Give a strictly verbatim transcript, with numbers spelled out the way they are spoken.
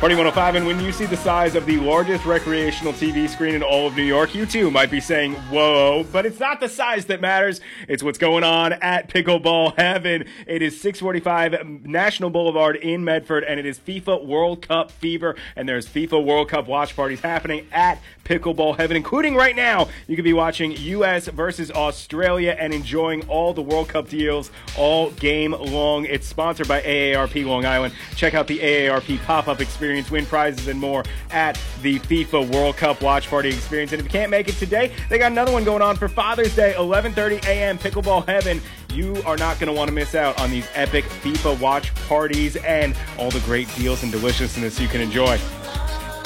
Party one oh five, and when you see the size of the largest recreational T V screen in all of New York, you too might be saying, whoa, but it's not the size that matters. It's what's going on at Pickleball Heaven. It is six forty-five National Boulevard in Medford, and it is FIFA World Cup fever, and there's FIFA World Cup watch parties happening at Pickleball Heaven, including right now. You could be watching U S versus Australia and enjoying all the World Cup deals all game long. It's sponsored by A A R P Long Island. Check out the A A R P pop-up experience, win prizes and more at the FIFA World Cup watch party experience. And if you can't make it today, they got another one going on for Father's Day, eleven thirty a.m. Pickleball Heaven. You are not going to want to miss out on these epic FIFA watch parties and all the great deals and deliciousness you can enjoy.